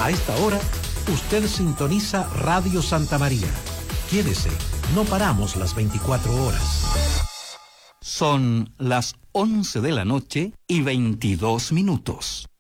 A esta hora, usted sintoniza Radio Santa María. Quédese, no paramos las 24 horas. Son las 11 de la noche y 22 minutos.